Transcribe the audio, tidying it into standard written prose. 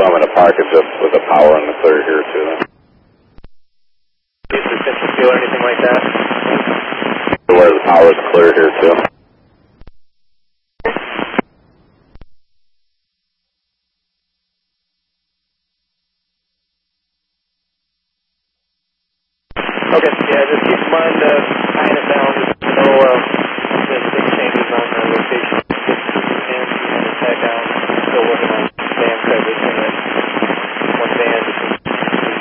I'm in a pocket just with the power and the clear here too. Assistance fuel or anything like that? Where the power is clear here too. Okay, yeah, just keep in mind